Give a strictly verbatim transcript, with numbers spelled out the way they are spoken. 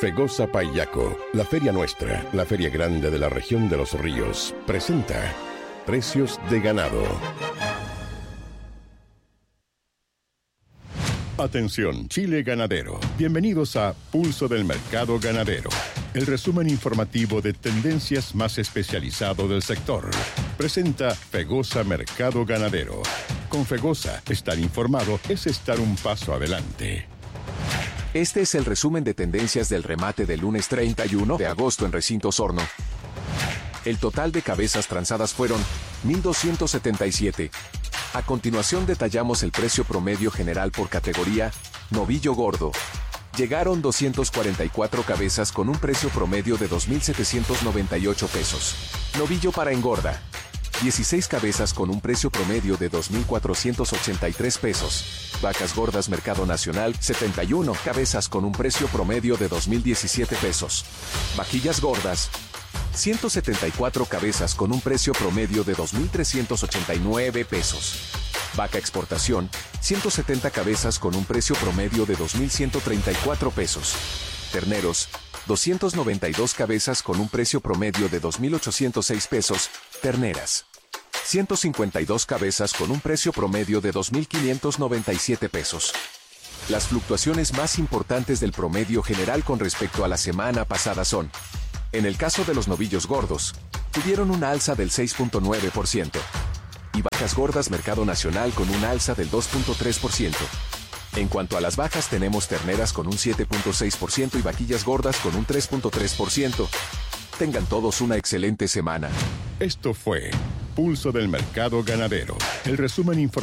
Fegosa Payaco, la feria nuestra, la feria grande de la región de los ríos, presenta Precios de Ganado. Atención, Chile ganadero. Bienvenidos a Pulso del Mercado Ganadero, el resumen informativo de tendencias más especializado del sector. Presenta Fegosa Mercado Ganadero. Con Fegosa, estar informado es estar un paso adelante. Este es el resumen de tendencias del remate del lunes treinta y uno de agosto en Recinto Osorno. El total de cabezas transadas fueron mil doscientos setenta y siete. A continuación detallamos el precio promedio general por categoría, novillo gordo. Llegaron doscientas cuarenta y cuatro cabezas con un precio promedio de dos mil setecientos noventa y ocho pesos. Novillo para engorda. dieciséis cabezas con un precio promedio de dos mil cuatrocientos ochenta y tres pesos. Vacas gordas Mercado Nacional, setenta y una cabezas con un precio promedio de dos mil diecisiete pesos. Vaquillas gordas, ciento setenta y cuatro cabezas con un precio promedio de dos mil trescientos ochenta y nueve pesos. Vaca exportación, ciento setenta cabezas con un precio promedio de dos mil ciento treinta y cuatro pesos. Terneros, doscientas noventa y dos cabezas con un precio promedio de dos mil ochocientos seis pesos. Terneras, ciento cincuenta y dos cabezas con un precio promedio de dos mil quinientos noventa y siete pesos. Las fluctuaciones más importantes del promedio general con respecto a la semana pasada son: en el caso de los novillos gordos, tuvieron una alza del seis punto nueve por ciento. Y vacas gordas Mercado Nacional con una alza del dos punto tres por ciento. En cuanto a las bajas tenemos terneras con un siete punto seis por ciento y vaquillas gordas con un tres punto tres por ciento. Tengan todos una excelente semana. Esto fue Pulso del Mercado Ganadero, el resumen informativo